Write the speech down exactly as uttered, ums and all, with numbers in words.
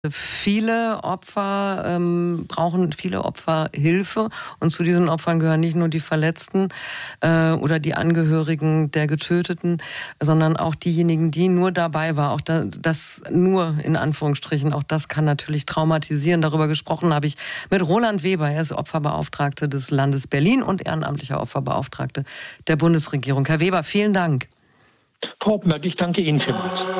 Viele Opfer ähm, brauchen viele Opfer Hilfe und zu diesen Opfern gehören nicht nur die Verletzten äh, oder die Angehörigen der Getöteten, sondern auch diejenigen, die nur dabei waren. Auch da, das nur in Anführungsstrichen, auch das kann natürlich traumatisieren. Darüber gesprochen habe ich mit Roland Weber. Er ist Opferbeauftragter des Landes Berlin und ehrenamtlicher Opferbeauftragter der Bundesregierung. Herr Weber, vielen Dank. Frau Oppenberg, ich danke Ihnen vielmals.